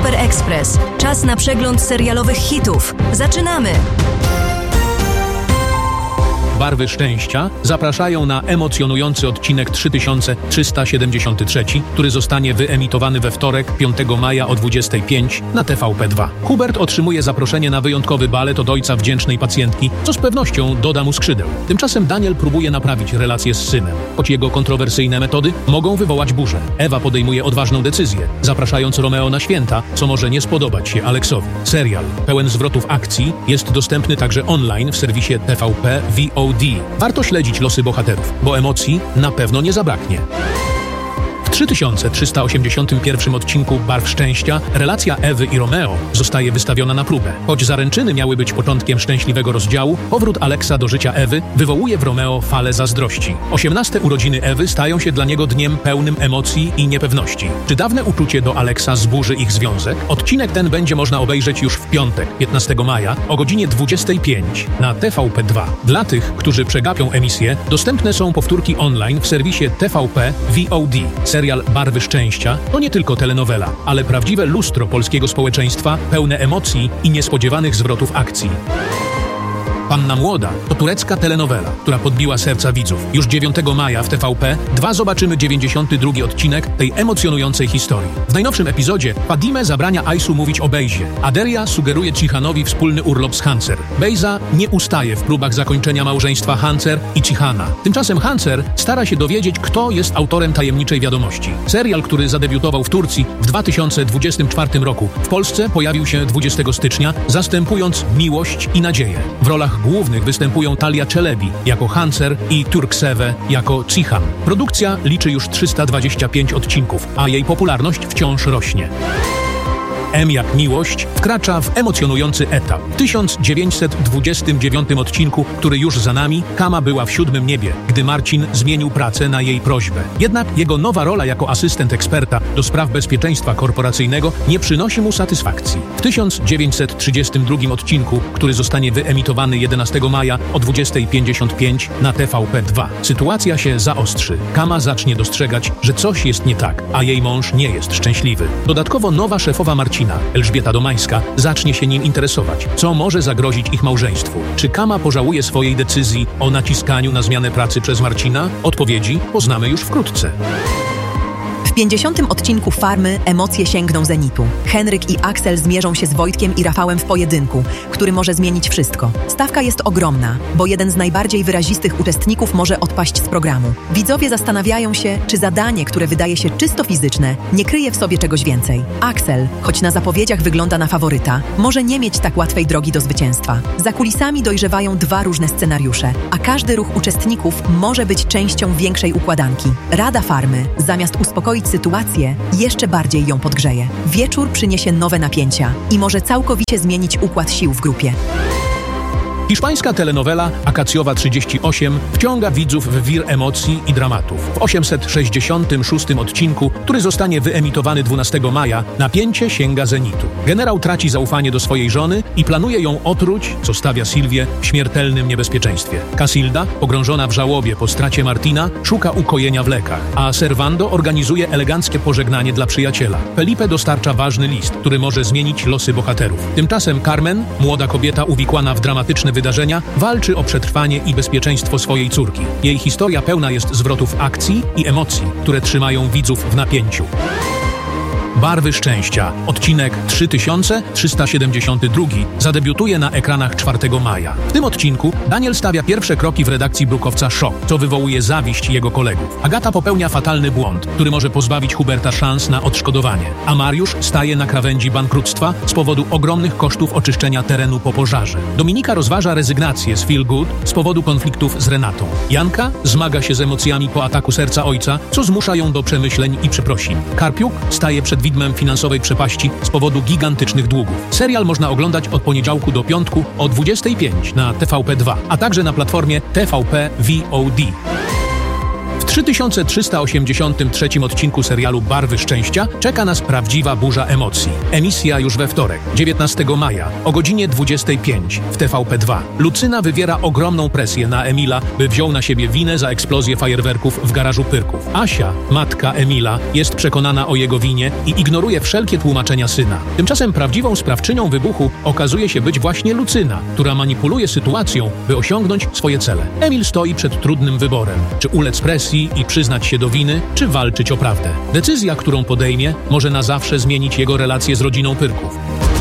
Super Express. Czas na przegląd serialowych hitów. Zaczynamy! Barwy szczęścia zapraszają na emocjonujący odcinek 3373, który zostanie wyemitowany we wtorek 5 maja o 25 na TVP2. Hubert otrzymuje zaproszenie na wyjątkowy balet od ojca wdzięcznej pacjentki, co z pewnością doda mu skrzydeł. Tymczasem Daniel próbuje naprawić relacje z synem, choć jego kontrowersyjne metody mogą wywołać burzę. Ewa podejmuje odważną decyzję, zapraszając Romeo na święta, co może nie spodobać się Aleksowi. Serial, pełen zwrotów akcji, jest dostępny także online w serwisie TVP VOD. Warto śledzić losy bohaterów, bo emocji na pewno nie zabraknie. W 3381 odcinku Barw Szczęścia relacja Ewy i Romeo zostaje wystawiona na próbę. Choć zaręczyny miały być początkiem szczęśliwego rozdziału, powrót Aleksa do życia Ewy wywołuje w Romeo falę zazdrości. 18 urodziny Ewy stają się dla niego dniem pełnym emocji i niepewności. Czy dawne uczucie do Aleksa zburzy ich związek? Odcinek ten będzie można obejrzeć już w piątek, 15 maja, o godzinie 25 na TVP2. Dla tych, którzy przegapią emisję, dostępne są powtórki online w serwisie TVP VOD. Serial Barwy Szczęścia to nie tylko telenowela, ale prawdziwe lustro polskiego społeczeństwa, pełne emocji i niespodziewanych zwrotów akcji. Panna Młoda to turecka telenowela, która podbiła serca widzów. Już 9 maja w TVP2 zobaczymy 92 odcinek tej emocjonującej historii. W najnowszym epizodzie Fadime zabrania Aysu mówić o Bejzie, a Deria sugeruje Cihanowi wspólny urlop z Hancer. Bejza nie ustaje w próbach zakończenia małżeństwa Hancer i Cihana. Tymczasem Hancer stara się dowiedzieć, kto jest autorem tajemniczej wiadomości. Serial, który zadebiutował w Turcji w 2024 roku, w Polsce pojawił się 20 stycznia, zastępując Miłość i Nadzieję. W rolach głównych występują Talia Czelebi jako Hancer i Turkseve jako Cihan. Produkcja liczy już 325 odcinków, a jej popularność wciąż rośnie. M jak Miłość wkracza w emocjonujący etap. W 1929 odcinku, który już za nami, Kama była w 7. niebie, gdy Marcin zmienił pracę na jej prośbę. Jednak jego nowa rola jako asystent eksperta do spraw bezpieczeństwa korporacyjnego nie przynosi mu satysfakcji. W 1932 odcinku, który zostanie wyemitowany 11 maja o 20:55 na TVP2, sytuacja się zaostrzy. Kama zacznie dostrzegać, że coś jest nie tak, a jej mąż nie jest szczęśliwy. Dodatkowo nowa szefowa Marcina, Elżbieta Domańska, zacznie się nim interesować, co może zagrozić ich małżeństwu. Czy Kama pożałuje swojej decyzji o naciskaniu na zmianę pracy przez Marcina? Odpowiedzi poznamy już wkrótce. W 50. odcinku Farmy emocje sięgną zenitu. Henryk i Aksel zmierzą się z Wojtkiem i Rafałem w pojedynku, który może zmienić wszystko. Stawka jest ogromna, bo jeden z najbardziej wyrazistych uczestników może odpaść z programu. Widzowie zastanawiają się, czy zadanie, które wydaje się czysto fizyczne, nie kryje w sobie czegoś więcej. Aksel, choć na zapowiedziach wygląda na faworyta, może nie mieć tak łatwej drogi do zwycięstwa. Za kulisami dojrzewają dwa różne scenariusze, a każdy ruch uczestników może być częścią większej układanki. Rada Farmy, zamiast uspokoić sytuację, jeszcze bardziej ją podgrzeje. Wieczór przyniesie nowe napięcia i może całkowicie zmienić układ sił w grupie. Hiszpańska telenowela Akacjowa 38 wciąga widzów w wir emocji i dramatów. W 866 odcinku, który zostanie wyemitowany 12 maja, napięcie sięga zenitu. Generał traci zaufanie do swojej żony i planuje ją otruć, co stawia Sylwię w śmiertelnym niebezpieczeństwie. Casilda, pogrążona w żałobie po stracie Martina, szuka ukojenia w lekach, a Servando organizuje eleganckie pożegnanie dla przyjaciela. Felipe dostarcza ważny list, który może zmienić losy bohaterów. Tymczasem Carmen, młoda kobieta uwikłana w dramatyczne wydarzenia, walczy o przetrwanie i bezpieczeństwo swojej córki. Jej historia pełna jest zwrotów akcji i emocji, które trzymają widzów w napięciu. Barwy Szczęścia, odcinek 3372, zadebiutuje na ekranach 4 maja. W tym odcinku Daniel stawia pierwsze kroki w redakcji Brukowca Show, co wywołuje zawiść jego kolegów. Agata popełnia fatalny błąd, który może pozbawić Huberta szans na odszkodowanie, a Mariusz staje na krawędzi bankructwa z powodu ogromnych kosztów oczyszczenia terenu po pożarze. Dominika rozważa rezygnację z Feel Good z powodu konfliktów z Renatą. Janka zmaga się z emocjami po ataku serca ojca, co zmusza ją do przemyśleń i przeprosin. Karpiuk staje przed widmem finansowej przepaści z powodu gigantycznych długów. Serial można oglądać od poniedziałku do piątku o 25 na TVP2, a także na platformie TVP VOD. W 3383 odcinku serialu Barwy Szczęścia czeka nas prawdziwa burza emocji. Emisja już we wtorek, 19 maja, o godzinie 25 w TVP2. Lucyna wywiera ogromną presję na Emila, by wziął na siebie winę za eksplozję fajerwerków w garażu Pyrków. Asia, matka Emila, jest przekonana o jego winie i ignoruje wszelkie tłumaczenia syna. Tymczasem prawdziwą sprawczynią wybuchu okazuje się być właśnie Lucyna, która manipuluje sytuacją, by osiągnąć swoje cele. Emil stoi przed trudnym wyborem. Czy ulec presji i przyznać się do winy, czy walczyć o prawdę. Decyzja, którą podejmie, może na zawsze zmienić jego relacje z rodziną Pyrków.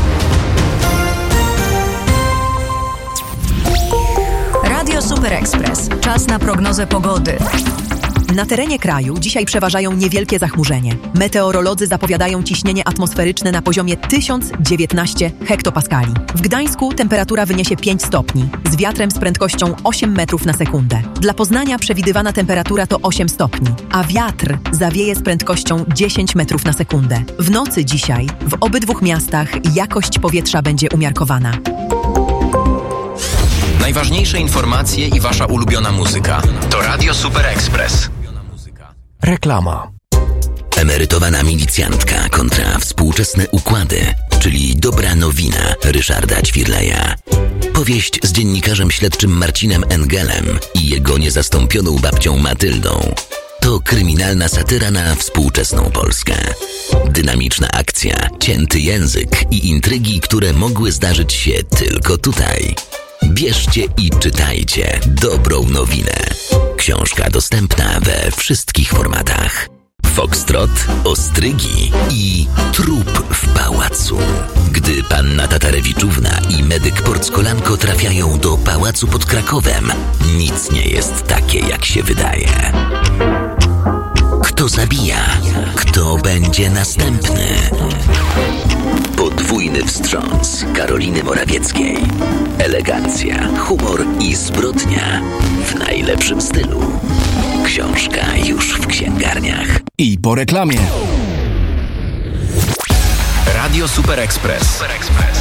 Radio Super Express. Czas na prognozę pogody. Na terenie kraju dzisiaj przeważają niewielkie zachmurzenie. Meteorolodzy zapowiadają ciśnienie atmosferyczne na poziomie 1019 hektopaskali. W Gdańsku temperatura wyniesie 5 stopni, z wiatrem z prędkością 8 metrów na sekundę. Dla Poznania przewidywana temperatura to 8 stopni, a wiatr zawieje z prędkością 10 metrów na sekundę. W nocy dzisiaj w obydwu miastach jakość powietrza będzie umiarkowana. Najważniejsze informacje i wasza ulubiona muzyka. To Radio Super Express. Reklama. Emerytowana milicjantka kontra współczesne układy, czyli dobra nowina Ryszarda Ćwirleja. Powieść z dziennikarzem śledczym Marcinem Engelem i jego niezastąpioną babcią Matyldą. To kryminalna satyra na współczesną Polskę. Dynamiczna akcja, cięty język i intrygi, które mogły zdarzyć się tylko tutaj. Bierzcie i czytajcie dobrą nowinę. Książka dostępna we wszystkich formatach. Foxtrot, ostrygi i trup w pałacu. Gdy panna Tatarewiczówna i medyk Porckolanko trafiają do pałacu pod Krakowem, nic nie jest takie, jak się wydaje. Kto zabija? Kto będzie następny? Podwójny wstrząs Karoliny Morawieckiej. Elegancja, humor i zbrodnia w najlepszym stylu. Książka już w księgarniach. I po reklamie. Radio Super Express.